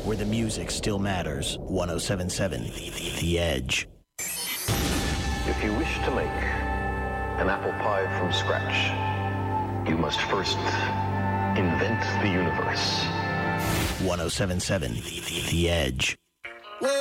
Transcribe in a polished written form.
where the music still matters. 107.7 The Edge. If you wish to make an apple pie from scratch, you must first invent the universe. 107.7 The Edge.